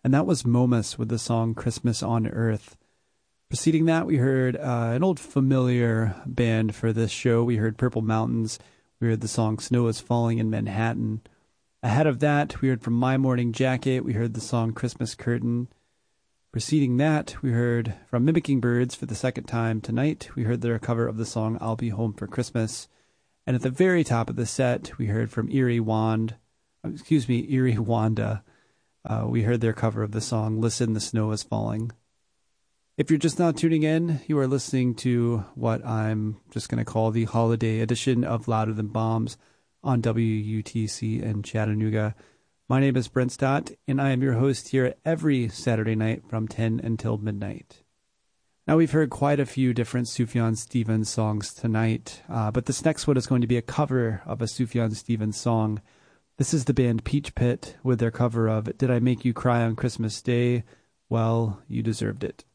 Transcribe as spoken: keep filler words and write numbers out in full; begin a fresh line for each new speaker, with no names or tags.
and that was Momus with the song Christmas on Earth. Preceding that, we heard uh, an old familiar band for this show. We heard Purple Mountains. We heard the song Snow is Falling in Manhattan. Ahead of that, we heard from My Morning Jacket. We heard the song Christmas Curtain. Preceding that, we heard from Mimicking Birds for the second time tonight. We heard their cover of the song I'll Be Home for Christmas. And at the very top of the set, we heard from Eerie Wand, excuse me, Eerie Wanda. Uh, we heard their cover of the song Listen, the Snow is Falling. If you're just now tuning in, you are listening to what I'm just going to call the holiday edition of Louder Than Bombs on W U T C in Chattanooga. My name is Brent Stott, and I am your host here every Saturday night from ten until midnight. Now, we've heard quite a few different Sufjan Stevens songs tonight, uh, but this next one is going to be a cover of a Sufjan Stevens song. This is the band Peach Pit with their cover of Did I Make You Cry on Christmas Day? Well, you deserved it.